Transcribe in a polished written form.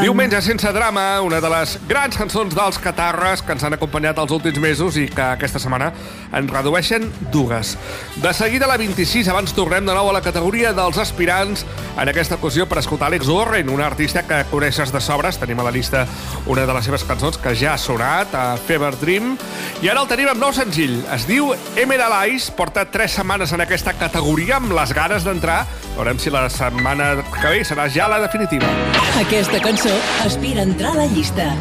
Diumenge sense drama, una de les grans cançons dels Catarres que ens han acompanyat els últims mesos i que aquesta setmana en redueixen dues. De seguida a la 26, abans tornem de nou a la categoria dels aspirants, en aquesta ocasió per escoltar Alex Warren, un artista que coneixes de sobres. Tenim a la llista una de les seves cançons que ja ha sonat, a Fever Dream, i ara el tenim amb nou senzill. Es diu Emerald Eyes, porta 3 setmanes en aquesta categoria amb les ganes d'entrar. Veurem si la setmana que ve serà ja la definitiva. Aquesta cançó aspira a entrar a la llista.